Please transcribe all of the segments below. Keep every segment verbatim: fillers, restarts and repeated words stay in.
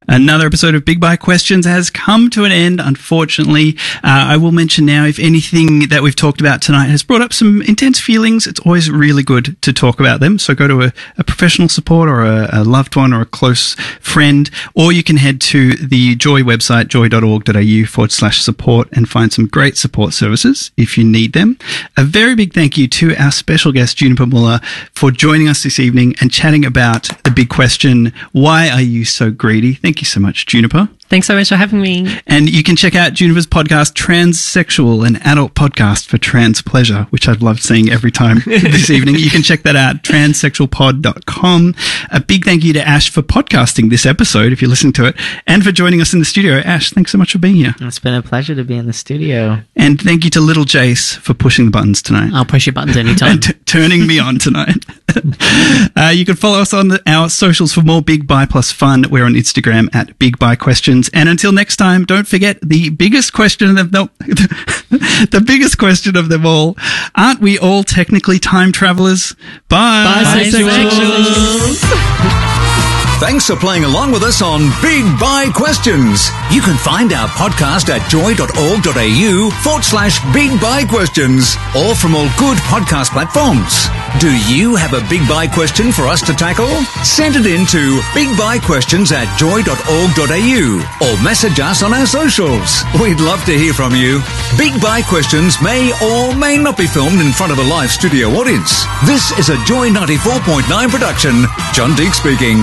Another episode of Big Bike Questions has come to an end, unfortunately. Uh, I will mention now, if anything that we've talked about tonight has brought up some intense feelings, it's always really good to talk about them. So go to a, a professional support or a, a loved one or a close friend, or you can head to the Joy website, joy.org.au forward slash support, and find some great support services if you need them. A very big thank you to our special guest, Juniper Muller, for joining us this evening and chatting about the big question, why are you so greedy? Thank you so much, Juniper. Thanks so much for having me. And you can check out Juniper's podcast, Transsexual, an adult podcast for trans pleasure, which I've loved seeing every time this evening. You can check that out, transsexual pod dot com. A big thank you to Ash for podcasting this episode, if you're listening to it, and for joining us in the studio. Ash, thanks so much for being here. It's been a pleasure to be in the studio. And thank you to little Jace for pushing the buttons tonight. I'll push your buttons anytime. And t- turning me on tonight. uh, you can follow us on the, our socials for more Big Buy Plus fun. We're on Instagram at Big Buy Questions. And until next time, don't forget the biggest question of them, the biggest question of them all. Aren't we all technically time travelers? Bye. Bisexuals. Thanks for playing along with us on Big Buy Questions. You can find our podcast at joy.org.au forward slash Big Buy Questions, or from all good podcast platforms. Do you have a Big Buy question for us to tackle? Send it in to bigbuyquestions at joy.org.au or message us on our socials. We'd love to hear from you. Big Buy Questions may or may not be filmed in front of a live studio audience. This is a Joy ninety-four point nine production. John Deek speaking.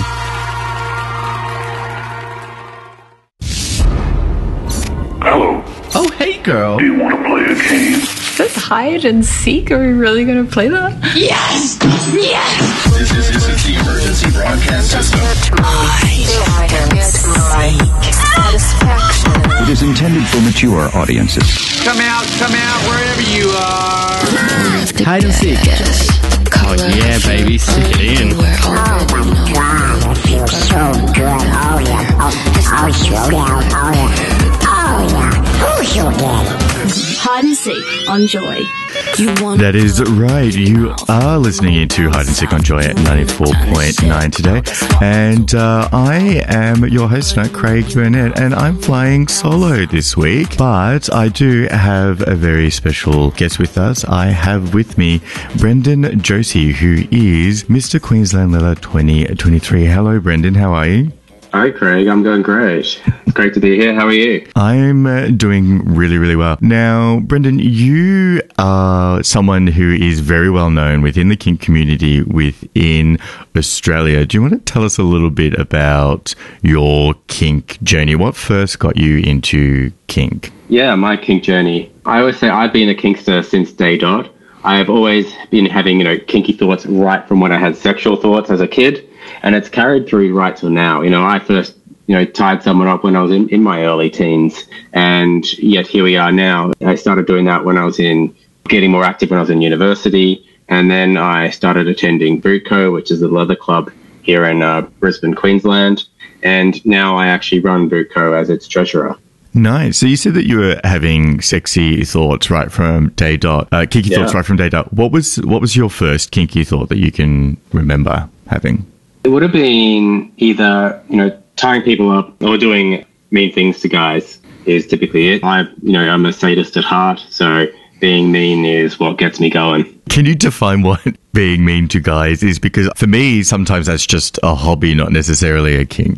Hello. Oh, hey, girl. Do you want to play a game? That's hide and seek. Are we really going to play that? Yes! Yes! This is, this is the emergency broadcast system. Hide and seek. Satisfaction. It is intended for mature audiences. Come out, come out, wherever you are. Hide and seek. Oh, yeah, baby. Stick it in. Oh, it feels so good. Oh, yeah. Oh, oh slow down. Oh, yeah. Oh, yeah. Who's your daddy? Hide and Seek on Joy. You want that is right. You are listening into Hide and Seek on Joy at ninety-four point nine today. And uh, I am your host tonight, Craig Burnett, and I'm flying solo this week. But I do have a very special guest with us. I have with me Brendan Josie, who is Mister Queensland Leather twenty twenty-three. Hello, Brendan. How are you? Hi, Craig. I'm going great. It's great to be here. How are you? I'm uh, doing really, really well. Now, Brendan, you are someone who is very well known within the kink community within Australia. Do you want to tell us a little bit about your kink journey? What first got you into kink? Yeah, my kink journey. I always say I've been a kinkster since day dot. I have always been having, you know, kinky thoughts right from when I had sexual thoughts as a kid. And it's carried through right till now. You know, I first, you know, tied someone up when I was in, in my early teens. And yet here we are now. I started doing that when I was in, getting more active when I was in university. And then I started attending Bootco, which is a leather club here in uh, Brisbane, Queensland. And now I actually run Bootco as its treasurer. Nice. So you said that you were having sexy thoughts right from day dot, uh, kinky yeah. thoughts right from day dot. What was, what was your first kinky thought that you can remember having? It would have been either, you know, tying people up or doing mean things to guys is typically it. I, you know, I'm a sadist at heart, so being mean is what gets me going. Can you define what being mean to guys is? Because for me, sometimes that's just a hobby, not necessarily a kink.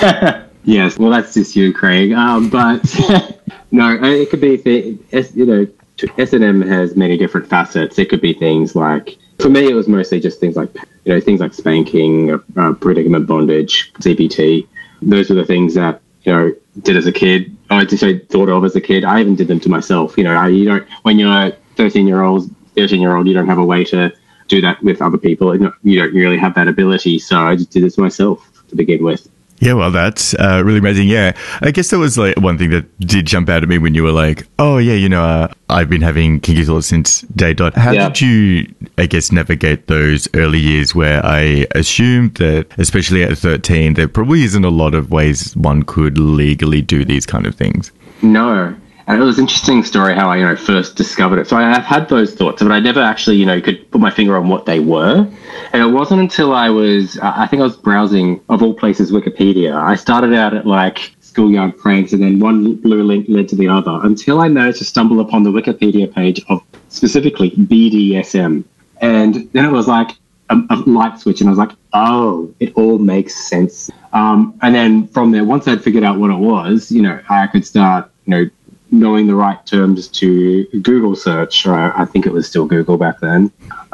Yes, well, that's just you, Craig. Um, but no, it could be, th- you know, S and M has many different facets. It could be things like, for me, it was mostly just things like, you know, things like spanking, uh, predicament bondage, C P T. Those were the things that, you know, did as a kid. I just I thought of as a kid. I even did them to myself. You know, I, you don't, when you're a thirteen year old, thirteen year old, you don't have a way to do that with other people. You don't really have that ability. So I just did it to myself to begin with. Yeah, well, that's uh, really amazing. Yeah, I guess that was like one thing that did jump out at me when you were like, oh, yeah, you know, uh, I've been having kinky thoughts since day dot. How yeah. did you, I guess, navigate those early years where I assumed that, especially at thirteen, there probably isn't a lot of ways one could legally do these kind of things? No. And it was an interesting story how I, you know, first discovered it. So I, I've had those thoughts, but I never actually, you know, could put my finger on what they were. And it wasn't until I was, I think I was browsing, of all places, Wikipedia. I started out at like schoolyard pranks, and then one blue link led to the other until I managed to stumble upon the Wikipedia page of specifically B D S M. And then it was like a, a light switch, and I was like, oh, it all makes sense. Um, and then from there, once I'd figured out what it was, you know, I could start, you know, knowing the right terms to Google search, or I think it was still Google back then.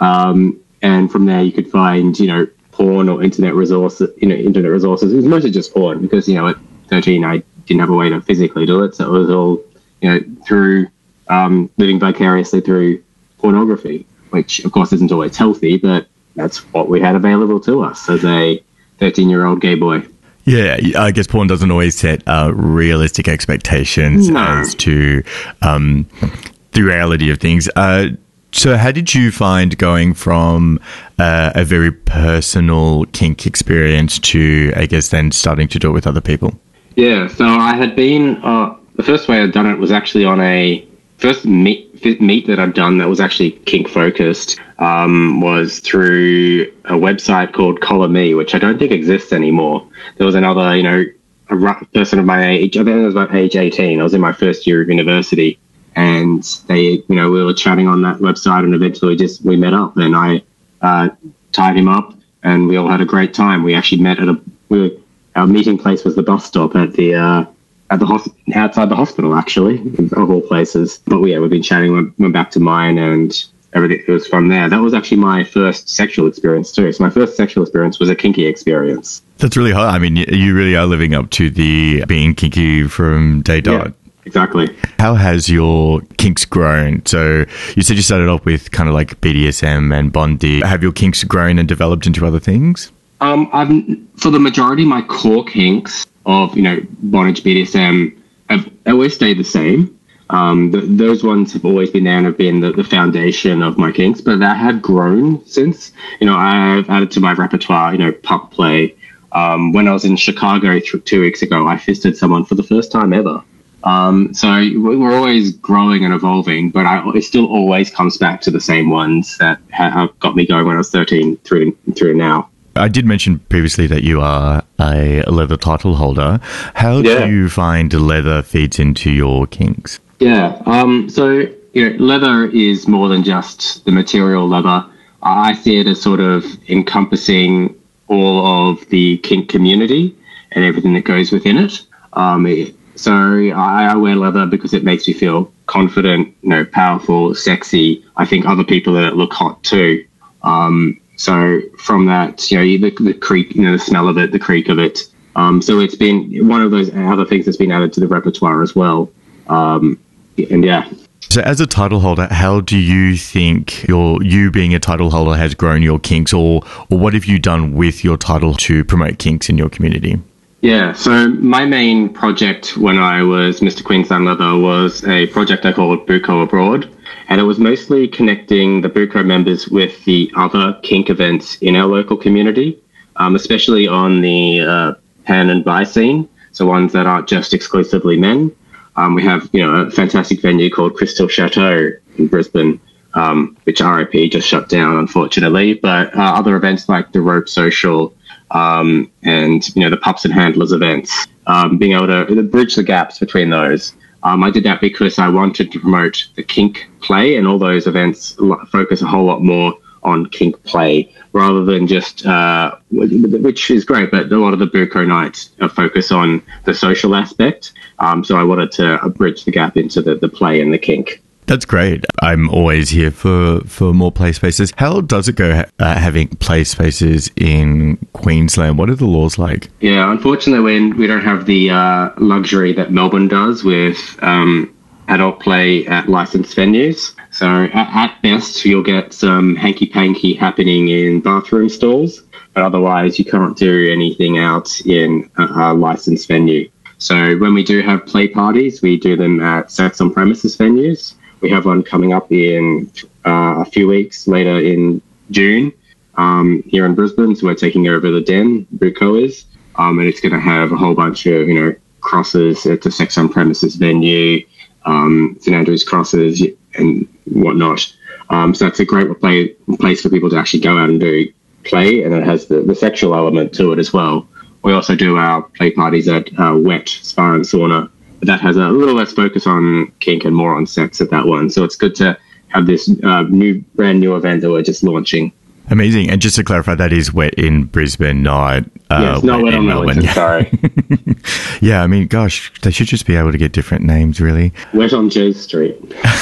Um, and from there, you could find, you know, porn or internet resources, you know, internet resources. It was mostly just porn because, you know, at thirteen, I didn't have a way to physically do it. So it was all, you know, through um, living vicariously through pornography, which, of course, isn't always healthy, but that's what we had available to us as a thirteen-year-old gay boy. Yeah, I guess porn doesn't always set uh, realistic expectations no. as to um, the reality of things. Uh, so how did you find going from uh, a very personal kink experience to, I guess, then starting to do it with other people? Yeah, so I had been, uh, the first way I'd done it was actually on a first meet, meet that I'd done that was actually kink focused, um, was through a website called Collar Me, which I don't think exists anymore. There was another, you know, a person of my age, I think I was about age eighteen. I was in my first year of university, and they, you know, we were chatting on that website, and eventually just, we met up, and I uh, tied him up, and we all had a great time. We actually met at a, we were, our meeting place was the bus stop at the, uh, at the hosp- outside the hospital, actually, of all places. But yeah, we've been chatting, went, went back to mine, and everything, it was from there. That was actually my first sexual experience too. So my first sexual experience was a kinky experience. That's really hot. I mean, you really are living up to the being kinky from day dot. Yeah, exactly. How has your kinks grown? So you said you started off with kind of like B D S M and Bondi. Have your kinks grown and developed into other things? Um, I've, for the majority, my core kinks of, you know, bondage, B D S M, have always stayed the same. Um, the, those ones have always been there and have been the, the foundation of my kinks, but that have grown since. You know, I've added to my repertoire, you know, puck play. Um, when I was in Chicago th- two weeks ago, I fisted someone for the first time ever. Um, so we're always growing and evolving, but I, it still always comes back to the same ones that have got me going when I was thirteen through to, through to now. I did mention previously that you are a leather title holder. How Yeah. do you find leather feeds into your kinks? Yeah, um, so you know, leather is more than just the material leather. I see it as sort of encompassing all of the kink community and everything that goes within it. Um, it so I, I wear leather because it makes me feel confident, you know, powerful, sexy. I think other people that look hot too. Um, so from that, you know, the, the creak, you know, the smell of it, the creak of it. Um, so it's been one of those other things that's been added to the repertoire as well. Um, and yeah. So as a title holder, how do you think your you being a title holder has grown your kinks, or or what have you done with your title to promote kinks in your community? Yeah, so my main project when I was Mister Queensland Leather was a project I called Buco Abroad, and it was mostly connecting the Buco members with the other kink events in our local community, um, especially on the uh, pan and bi scene, so ones that aren't just exclusively men. Um, we have, you know, a fantastic venue called Crystal Chateau in Brisbane, um, which R I P just shut down, unfortunately. But uh, other events like the Rope Social um, and, you know, the Pups and Handlers events, um, being able to bridge the gaps between those. Um, I did that because I wanted to promote the kink play, and all those events focus a whole lot more on kink play rather than just, uh, which is great, but a lot of the Buco nights focus on the social aspect. Um, so I wanted to bridge the gap into the, the play and the kink. That's great. I'm always here for, for more play spaces. How does it go uh, having play spaces in Queensland? What are the laws like? Yeah, unfortunately, we, we don't have the uh, luxury that Melbourne does with um, adult play at licensed venues. So at, at best, you'll get some hanky-panky happening in bathroom stalls, but otherwise you can't do anything out in a, a licensed venue. So when we do have play parties, we do them at sex on premises venues. We have one coming up in uh, a few weeks later in June um, here in Brisbane. So we're taking over the Den, Buco is, um, and it's going to have a whole bunch of, you know, crosses. It's a sex on premises venue. um, Saint Andrew's crosses and whatnot. Um, so it's a great play, place for people to actually go out and do play, and it has the, the sexual element to it as well. We also do our play parties at uh, Wet Spa and Sauna. That has a little less focus on kink and more on sex at that one. So it's good to have this uh, new, brand new event that we're just launching. Amazing. And just to clarify, that is Wet in Brisbane, not uh, yes, not Wet, Wet in on Melbourne. Sorry. Yeah, I mean, gosh, they should just be able to get different names, really. Wet on J Street.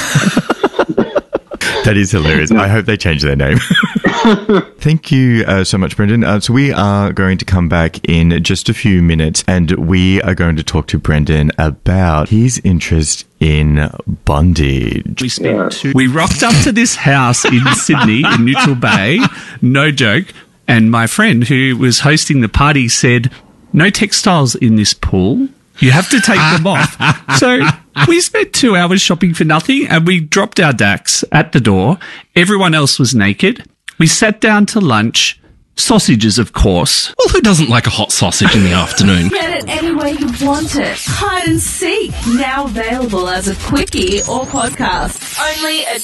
That is hilarious. No. I hope they change their name. Thank you uh, so much, Brendan. Uh, so we are going to come back in just a few minutes, and we are going to talk to Brendan about his interest in bondage. We spent yeah. two- we rocked up to this house in Sydney, in Neutral Bay, no joke, and my friend who was hosting the party said, "No textiles in this pool. You have to take them off." So we spent two hours shopping for nothing, and we dropped our dacks at the door. Everyone else was naked. We sat down to lunch. Sausages, of course. Well, who doesn't like a hot sausage in the afternoon? Get it any way you want it. Hide and Seek, now available as a quickie or podcast. Only at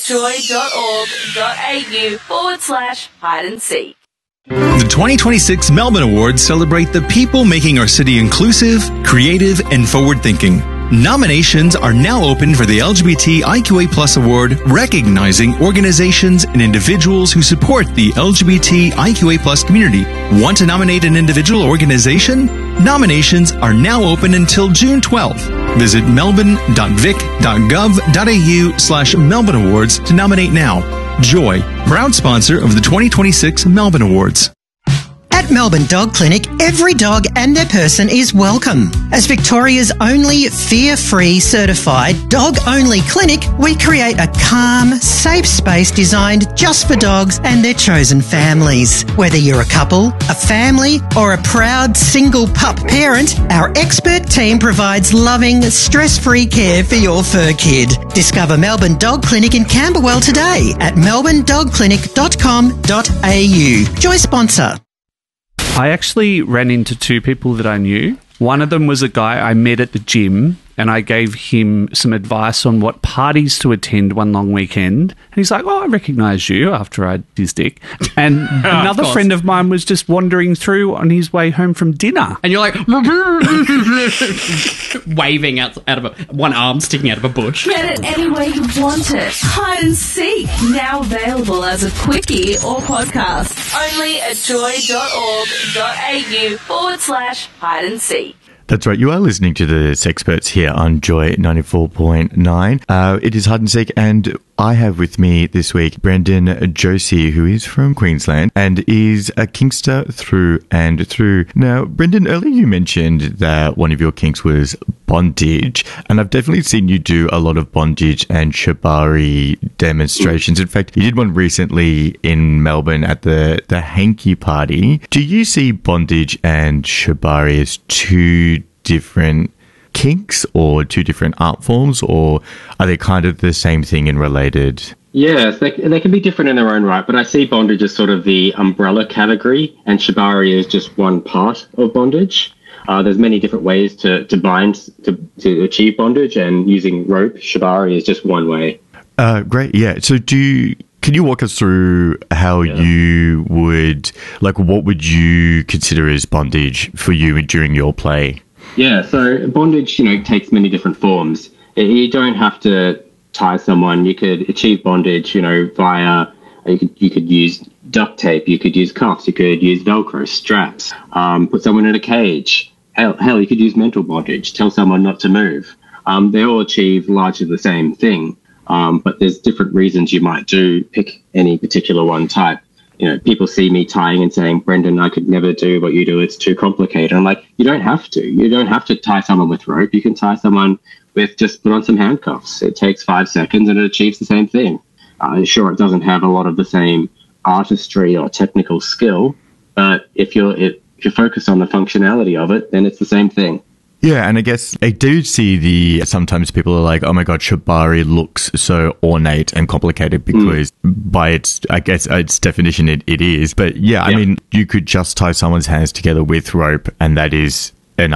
joy.org.au forward slash hide and seek. The twenty twenty-six Melbourne Awards celebrate the people making our city inclusive, creative, and forward-thinking. Nominations are now open for the L G B T I Q A plus Award, recognizing organizations and individuals who support the L G B T I Q A plus community. Want to nominate an individual or organization? Nominations are now open until June twelfth. Visit melbourne.vic.gov.au slash Melbourne Awards to nominate now. Joy, proud sponsor of the twenty twenty-six Melbourne Awards. At Melbourne Dog Clinic, every dog and their person is welcome. As Victoria's only fear-free certified dog-only clinic, we create a calm, safe space designed just for dogs and their chosen families. Whether you're a couple, a family, or a proud single pup parent, our expert team provides loving, stress-free care for your fur kid. Discover Melbourne Dog Clinic in Camberwell today at melbourne dog clinic dot com dot a u. Joy sponsor. I actually ran into two people that I knew. One of them was a guy I met at the gym, and I gave him some advice on what parties to attend one long weekend. And he's like, "Oh, I recognise you," after I did his dick. And oh, another of friend of mine was just wandering through on his way home from dinner. And you're like, waving out, out of a, one arm sticking out of a bush. Get it any way you want it. Hide and Seek, now available as a quickie or podcast. Only at joy.org.au forward slash hide and seek. That's right. You are listening to the Sexperts here on Joy ninety-four point nine. Uh, it is Hide and Seek, and I have with me this week Brendan Josie, who is from Queensland and is a kinkster through and through. Now, Brendan, earlier you mentioned that one of your kinks was bondage, and I've definitely seen you do a lot of bondage and shibari demonstrations. In fact, you did one recently in Melbourne at the, the Hanky Party. Do you see bondage and shibari as two different kinks or two different art forms, or are they kind of the same thing and related? Yes, they, they can be different in their own right, but I see bondage as sort of the umbrella category, and shibari is just one part of bondage. Uh, there's many different ways to, to bind, to, to achieve bondage, and using rope, shibari is just one way. Uh, great, yeah. So do you... Can you walk us through how yeah. you would, like, what would you consider as bondage for you during your play? Yeah, so bondage, you know, takes many different forms. You don't have to tie someone. You could achieve bondage, you know, via, you could, you could use duct tape, you could use cuffs, you could use Velcro, straps, um, put someone in a cage. Hell, hell, you could use mental bondage, tell someone not to move. Um, they all achieve largely the same thing. Um, but there's different reasons you might do pick any particular one type. You know, people see me tying and saying, "Brendan, I could never do what you do. It's too complicated." I'm like, you don't have to. You don't have to tie someone with rope. You can tie someone with just put on some handcuffs. It takes five seconds and it achieves the same thing. Uh, sure, it doesn't have a lot of the same artistry or technical skill, but if you're if you're focused on the functionality of it, then it's the same thing. Yeah, and I guess I do see the, sometimes people are like, "Oh my God, shibari looks so ornate and complicated," because mm. by its, I guess, its definition, it, it is. But yeah, yeah, I mean, you could just tie someone's hands together with rope and that is enough.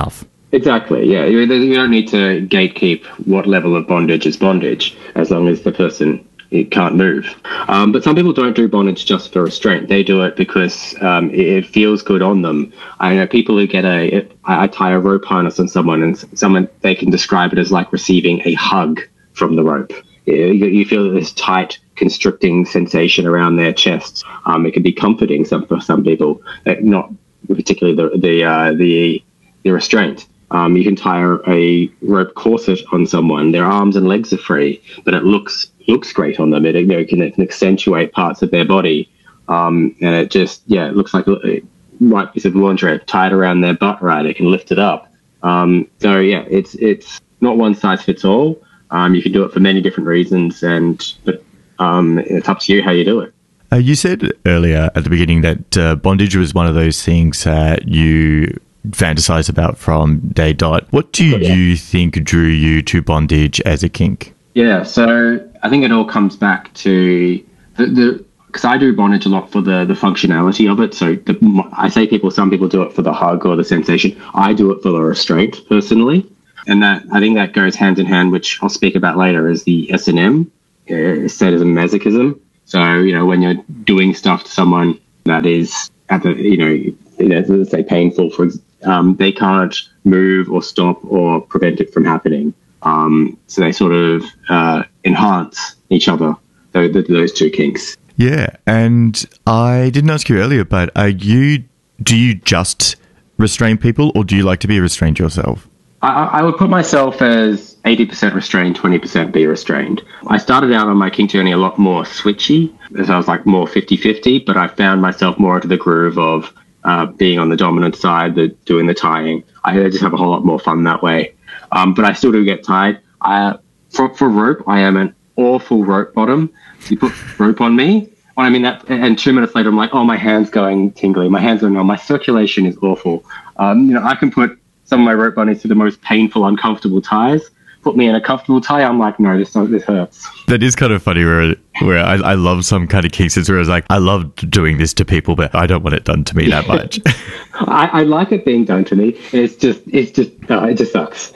Exactly, yeah. You, you don't need to gatekeep what level of bondage is bondage, as long as the person it can't move. Um, but some people don't do bondage just for restraint. They do it because um, it, it feels good on them. I know people who get a, it, I, I tie a rope harness on someone, and someone, they can describe it as like receiving a hug from the rope. You, you feel this tight, constricting sensation around their chests. Um, it can be comforting some, for some people, uh, not particularly the the uh, the, the restraint. Um, you can tie a, a rope corset on someone. Their arms and legs are free, but it looks looks great on them. It, you know, it, can, it can accentuate parts of their body, um, and it just yeah, it looks like a right piece of lingerie tied around their butt. Right, it can lift it up. Um, so yeah, it's it's not one size fits all. Um, you can do it for many different reasons, and but um, it's up to you how you do it. Uh, you said earlier at the beginning that uh, bondage was one of those things that you fantasize about from day dot. What do yeah. you think drew you to bondage as a kink? Yeah, so I think it all comes back to the the because I do bondage a lot for the the functionality of it. So the, I say people, some people do it for the hug or the sensation. I do it for the restraint personally, and that I think that goes hand in hand, which I'll speak about later, is the S and M, uh, sadism, masochism. So you know, when you're doing stuff to someone that is at the you know, you know let's say painful, for example. Um, they can't move or stop or prevent it from happening. Um, so they sort of uh, enhance each other, those, those two kinks. Yeah, and I didn't ask you earlier, but are you, do you just restrain people, or do you like to be restrained yourself? I, I would put myself as eighty percent restrained, twenty percent be restrained. I started out on my kink journey a lot more switchy, as I was like more fifty-fifty, but I found myself more into the groove of Uh, being on the dominant side, the doing the tying. I just have a whole lot more fun that way. Um, but I still do get tied. I, for, for rope, I am an awful rope bottom. You put rope on me, well, I mean that, and two minutes later, I'm like, oh, my hand's going tingly. My hand's going on. My circulation is awful. Um, you know, I can put some of my rope bunnies through the most painful, uncomfortable ties. Put me in a comfortable tie, I'm like, no, this this hurts. That is kind of funny where where I, I love some kind of kinks where it's like, I love doing this to people, but I don't want it done to me that much. I, I like it being done to me. It's just, it's just, uh, it just sucks.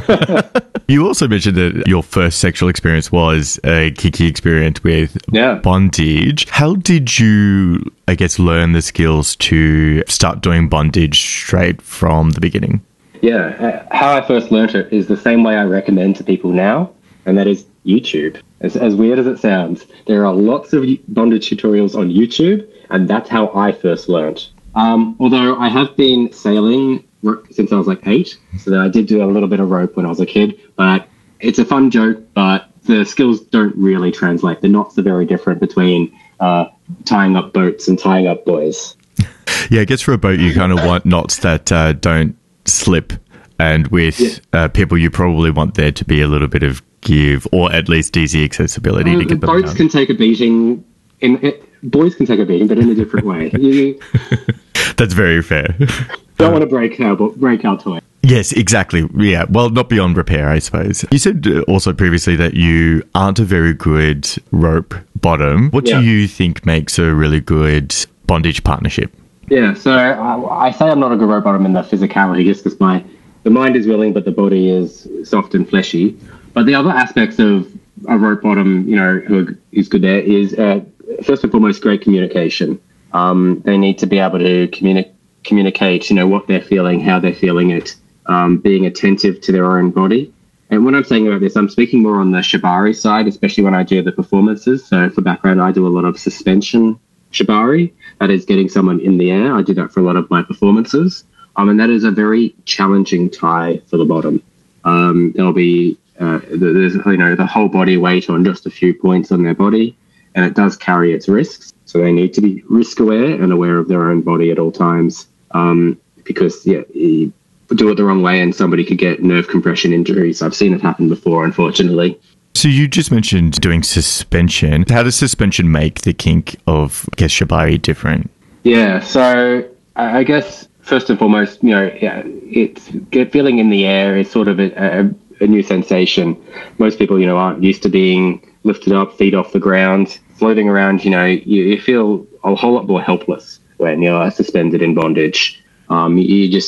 You also mentioned that your first sexual experience was a kinky experience with yeah. bondage. How did you, I guess, learn the skills to start doing bondage straight from the beginning? Yeah, uh, how I first learnt it is the same way I recommend to people now, and that is YouTube. As, as weird as it sounds, there are lots of bondage tutorials on YouTube, and that's how I first learnt. Um, although I have been sailing since I was like eight, so I did do a little bit of rope when I was a kid, but it's a fun joke, but the skills don't really translate. The knots are very different between uh, tying up boats and tying up boys. Yeah, I guess for a boat, you kind of want knots that uh, don't slip, and with yeah. uh, people you probably want there to be a little bit of give, or at least easy accessibility uh, to get them boats down. Can take a beating in it, boys can take a beating, but in a different way. You, that's very fair. Don't want to break our break our toy. Yes, exactly. Yeah, well, not beyond repair, I suppose. You said also previously that you aren't a very good rope bottom. What yeah. do you think makes a really good bondage partnership? Yeah, so I, I say I'm not a good rope bottom in the physicality, just because my the mind is willing, but the body is soft and fleshy. But the other aspects of a rope bottom, you know, who is good there is uh, first and foremost great communication. Um, they need to be able to communi- communicate, you know, what they're feeling, how they're feeling it, um, being attentive to their own body. And when I'm saying about this, I'm speaking more on the shibari side, especially when I do the performances. So for background, I do a lot of suspension shibari. That is getting someone in the air. I do that for a lot of my performances. Um, and that is a very challenging tie for the bottom. Um, there'll be, uh, there's, you know, the whole body weight on just a few points on their body, and it does carry its risks. So they need to be risk aware and aware of their own body at all times. Um, because, yeah, you do it the wrong way and somebody could get nerve compression injuries. I've seen it happen before, unfortunately. So you just mentioned doing suspension. How does suspension make the kink of, I guess, shibari different? Yeah, so I guess first and foremost, you know, yeah, it's get feeling in the air is sort of a, a, a new sensation. Most people, you know, aren't used to being lifted up, feet off the ground, floating around. You know, you, you feel a whole lot more helpless when you're suspended in bondage. Um, you just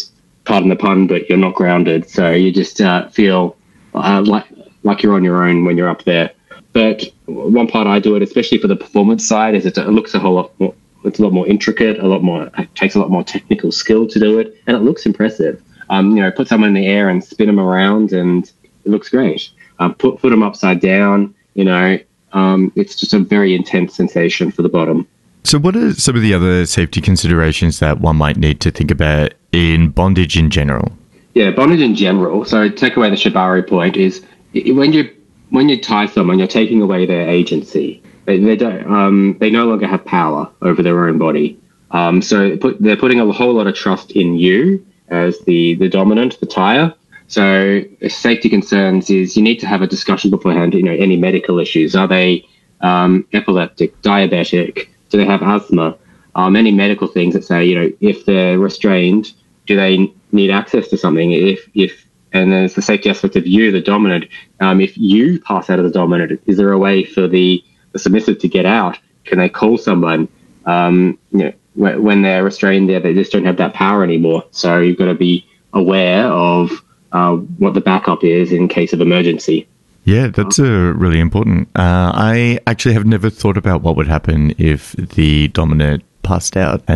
pardon the pun, but you're not grounded. So you just uh, feel uh, like like you're on your own when you're up there. But one part I do it, especially for the performance side, is it, it looks a whole lot more, it's a lot more intricate, a lot more, it takes a lot more technical skill to do it, and it looks impressive. Um, you know, put someone in the air and spin them around, and it looks great. Um, put put them upside down, you know, um, it's just a very intense sensation for the bottom. So what are some of the other safety considerations that one might need to think about in bondage in general? Yeah, bondage in general. So take away the shibari point is when you when you tie someone, you're taking away their agency. They, they don't. Um, they no longer have power over their own body. Um, so put, they're putting a whole lot of trust in you as the the dominant, the tire. So safety concerns is you need to have a discussion beforehand. You know, any medical issues? Are they um, epileptic, diabetic? Do they have asthma? Um, any medical things that say, you know, if they're restrained, do they need access to something? If if and there's the safety aspect of you, the dominant. Um, if you pass out of the dominant, is there a way for the, the submissive to get out? Can they call someone? Um, you know, when, when they're restrained there, they just don't have that power anymore. So you've got to be aware of uh, what the backup is in case of emergency. Yeah, that's uh, really important. Uh, I actually have never thought about what would happen if the dominant passed out.